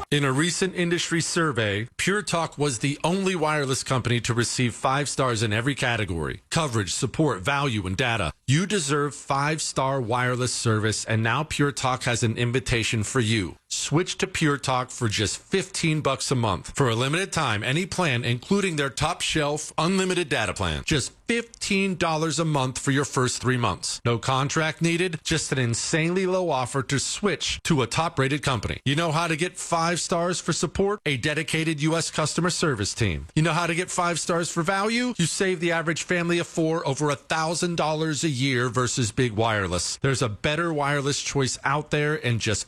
In a recent industry survey, Pure Talk was the only wireless company to receive 5 stars in every category: coverage, support, value, and data. You deserve 5-star wireless service, and now Pure Talk has an invitation for you. Switch to Pure Talk for just $15 a month. For a limited time, any plan, including their top shelf unlimited data plan. Just $15 a month for your first 3 months. No contract needed, just an insanely low offer to switch to a top-rated company. You know how to get 5 stars for support? A dedicated U.S. customer service team. You know how to get 5 stars for value? You save the average family of 4 over $1,000 a year versus big wireless. There's a better wireless choice out there, and just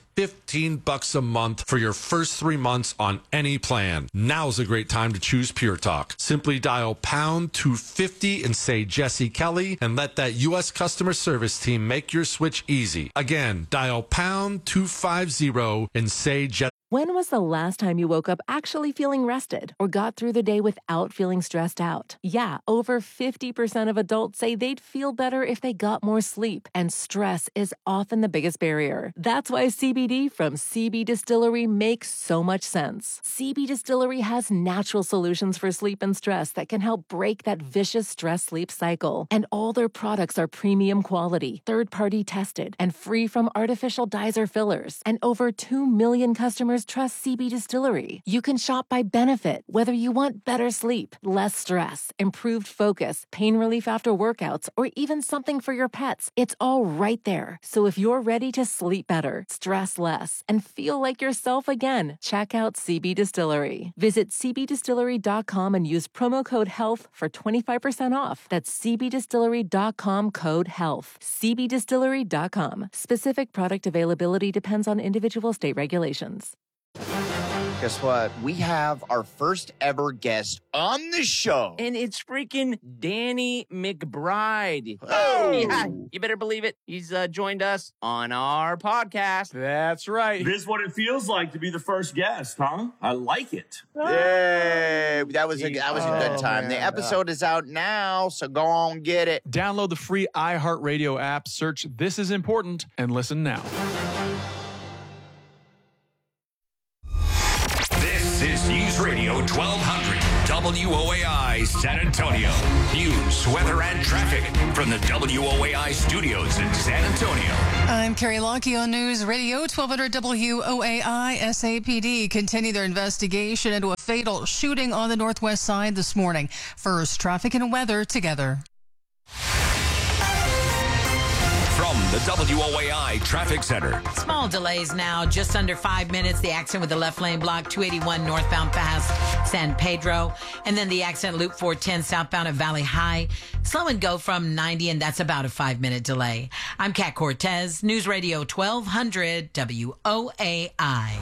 $15 a month for your first 3 months on any plan. Now's a great time to choose Pure Talk. Simply dial pound 250 and say Jesse Kelly, and let that U.S. customer service team make your switch easy. Again, dial pound 250 and say Jesse. When was the last time you woke up actually feeling rested or got through the day without feeling stressed out? Yeah, over 50% of adults say they'd feel better if they got more sleep, and stress is often the biggest barrier. That's why CBD from CB Distillery makes so much sense. CB Distillery has natural solutions for sleep and stress that can help break that vicious stress-sleep cycle. And all their products are premium quality, third-party tested, and free from artificial dyes or fillers. And over 2 million customers trust CB Distillery. You can shop by benefit, whether you want better sleep, less stress, improved focus, pain relief after workouts, or even something for your pets. It's all right there. So if you're ready to sleep better, stress less, and feel like yourself again, check out CB Distillery. Visit cbdistillery.com and use promo code HEALTH for 25% off. That's cbdistillery.com, code HEALTH. cbdistillery.com. Specific product availability depends on individual state regulations. Guess what? We have our first ever guest on the show. And it's freaking Danny McBride. Oh! Yeah, you better believe it. He's joined us on our podcast. That's right. This is what it feels like to be the first guest, huh? I like it. Yay! That was a good time. Man. The episode is out now, so go on get it. Download the free iHeartRadio app, search This Is Important, and listen now. This is News Radio 1200 WOAI San Antonio. News, weather, and traffic from the WOAI studios in San Antonio. I'm Carrie Lockie on News Radio 1200 WOAI. SAPD continue their investigation into a fatal shooting on the northwest side this morning. First, traffic and weather together. From the WOAI Traffic Center. Small delays now, just under 5 minutes. The accident with the left lane block, 281 northbound past San Pedro. And then the accident loop 410 southbound at Valley High. Slow and go from 90, and that's about a 5-minute delay. I'm Kat Cortez, News Radio 1200 WOAI.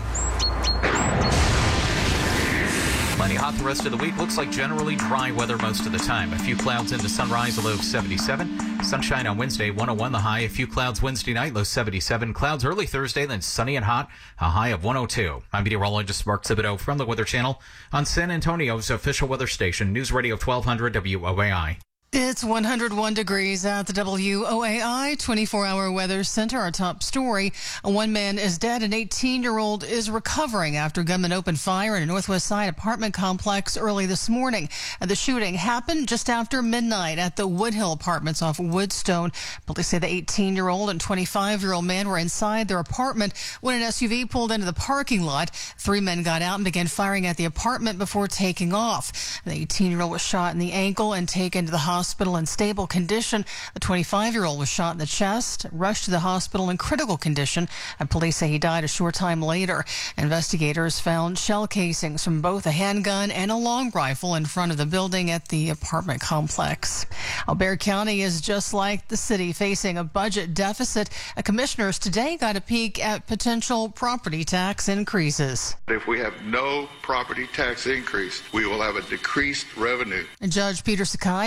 Plenty hot the rest of the week. Looks like generally dry weather most of the time. A few clouds into sunrise, a low of 77. Sunshine on Wednesday, 101 the high. A few clouds Wednesday night, low 77. Clouds early Thursday, then sunny and hot, a high of 102. I'm meteorologist Mark Thibodeau from the Weather Channel on San Antonio's official weather station, News Radio 1200 WOAI. It's 101 degrees at the WOAI 24-hour weather center. Our top story, one man is dead. An 18-year-old is recovering after gunmen opened fire in a Northwest Side apartment complex early this morning. The shooting happened just after midnight at the Woodhill Apartments off Woodstone. Police say the 18-year-old and 25-year-old man were inside their apartment when an SUV pulled into the parking lot. 3 men got out and began firing at the apartment before taking off. The 18-year-old was shot in the ankle and taken to the hospital in stable condition. The 25-year-old was shot in the chest, rushed to the hospital in critical condition, and police say he died a short time later. Investigators found shell casings from both a handgun and a long rifle in front of the building at the apartment complex. Bexar County is just like the city, facing a budget deficit. Commissioners today got a peek at potential property tax increases. If we have no property tax increase, we will have a decreased revenue. Judge Peter Sakai previously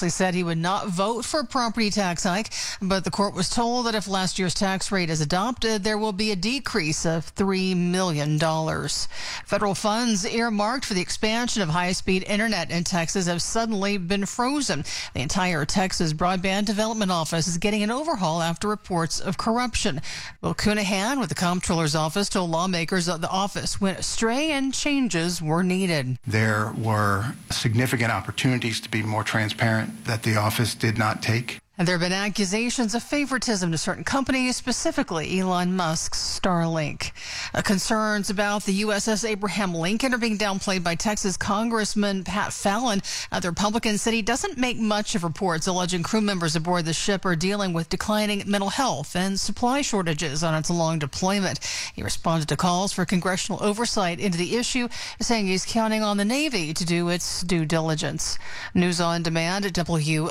previously said he would not vote for a property tax hike, but the court was told that if last year's tax rate is adopted, there will be a decrease of $3 million. Federal funds earmarked for the expansion of high-speed internet in Texas have suddenly been frozen. The entire Texas Broadband Development Office is getting an overhaul after reports of corruption. Will Cunahan with the Comptroller's Office told lawmakers that the office went astray and changes were needed. There were significant opportunities to be more transparent that the office did not take. And there have been accusations of favoritism to certain companies, specifically Elon Musk's Starlink. Concerns about the USS Abraham Lincoln are being downplayed by Texas Congressman Pat Fallon. The Republican said he doesn't make much of reports alleging crew members aboard the ship are dealing with declining mental health and supply shortages on its long deployment. He responded to calls for congressional oversight into the issue, saying he's counting on the Navy to do its due diligence. News on demand at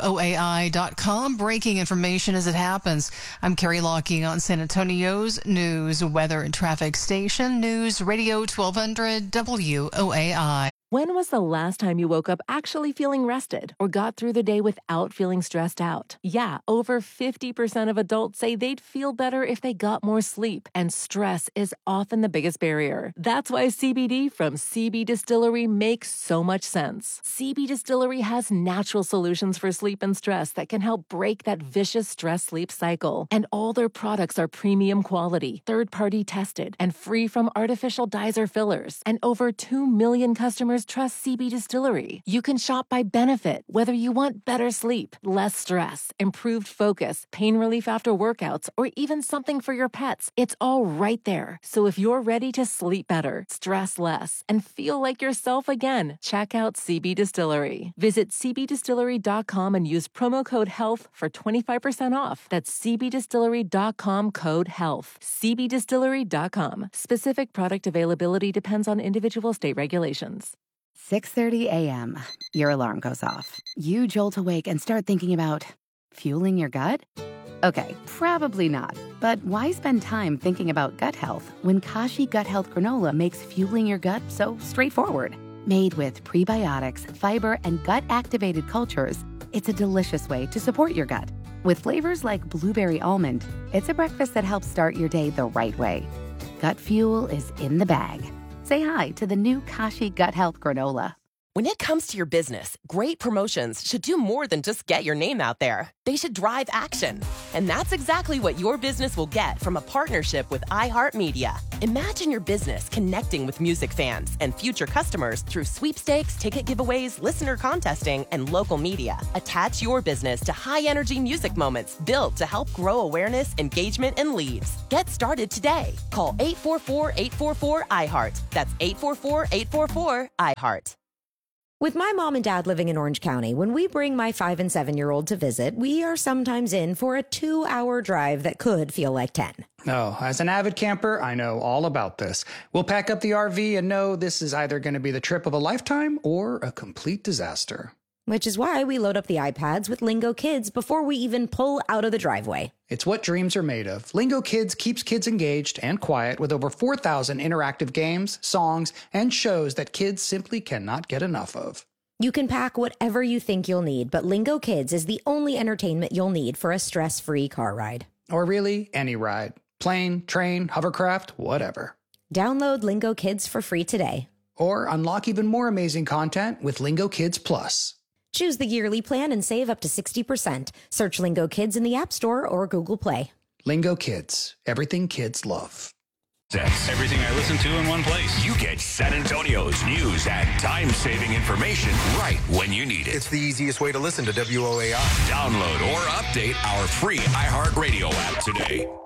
WOAI.com. Breaking information as it happens. I'm Carrie Lockie on San Antonio's news, weather, and traffic station, News Radio 1200 WOAI. When was the last time you woke up actually feeling rested or got through the day without feeling stressed out? Yeah, over 50% of adults say they'd feel better if they got more sleep, and stress is often the biggest barrier. That's why CBD from CB Distillery makes so much sense. CB Distillery has natural solutions for sleep and stress that can help break that vicious stress-sleep cycle. And all their products are premium quality, third-party tested, and free from artificial dyes or fillers. And over 2 million customers trust CB Distillery. You can shop by benefit, whether you want better sleep, less stress, improved focus, pain relief after workouts, or even something for your pets. It's all right there. So if you're ready to sleep better, stress less, and feel like yourself again, check out CB Distillery. Visit cbdistillery.com and use promo code HEALTH for 25% off. That's cbdistillery.com code HEALTH. cbdistillery.com. Specific product availability depends on individual state regulations. 6:30 a.m. Your alarm goes off. You jolt awake and start thinking about fueling your gut? Okay, probably not. But why spend time thinking about gut health when Kashi Gut Health Granola makes fueling your gut so straightforward? Made with prebiotics, fiber, and gut-activated cultures, it's a delicious way to support your gut. With flavors like blueberry almond, it's a breakfast that helps start your day the right way. Gut fuel is in the bag. Say hi to the new Kashi Gut Health Granola. When it comes to your business, great promotions should do more than just get your name out there. They should drive action. And that's exactly what your business will get from a partnership with iHeartMedia. Imagine your business connecting with music fans and future customers through sweepstakes, ticket giveaways, listener contesting, and local media. Attach your business to high-energy music moments built to help grow awareness, engagement, and leads. Get started today. Call 844-844-iHeart. That's 844-844-iHeart. With my mom and dad living in Orange County, when we bring my 5- and 7-year-old to visit, we are sometimes in for a 2-hour drive that could feel like 10. Oh, as an avid camper, I know all about this. We'll pack up the RV and know this is either going to be the trip of a lifetime or a complete disaster. Which is why we load up the iPads with Lingo Kids before we even pull out of the driveway. It's what dreams are made of. Lingo Kids keeps kids engaged and quiet with over 4,000 interactive games, songs, and shows that kids simply cannot get enough of. You can pack whatever you think you'll need, but Lingo Kids is the only entertainment you'll need for a stress-free car ride. Or really, any ride. Plane, train, hovercraft, whatever. Download Lingo Kids for free today. Or unlock even more amazing content with Lingo Kids Plus. Choose the yearly plan and save up to 60%. Search Lingo Kids in the App Store or Google Play. Lingo Kids. Everything kids love. Everything I listen to in one place. You get San Antonio's news and time-saving information right when you need it. It's the easiest way to listen to WOAI. Download or update our free iHeartRadio app today.